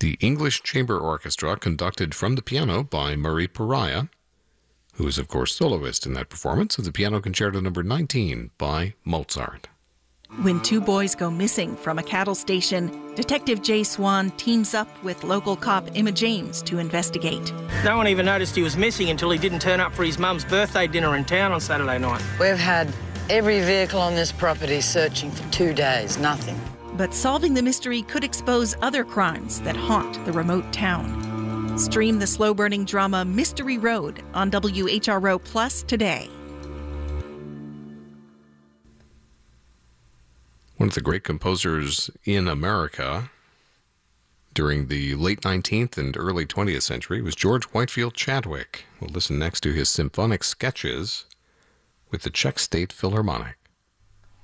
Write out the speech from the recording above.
the English Chamber Orchestra, conducted from the piano by Murray Pariah, who is, of course, soloist in that performance of the Piano Concerto No. 19 by Mozart. When two boys go missing from a cattle station, Detective Jay Swan teams up with local cop Emma James to investigate. No one even noticed he was missing until he didn't turn up for his mum's birthday dinner in town on Saturday night. We've had every vehicle on this property searching for 2 days, nothing. But solving the mystery could expose other crimes that haunt the remote town. Stream the slow-burning drama Mystery Road on WHRO Plus today. One of the great composers in America during the late 19th and early 20th century was George Whitefield Chadwick. We'll listen next to his symphonic sketches with the Czech State Philharmonic.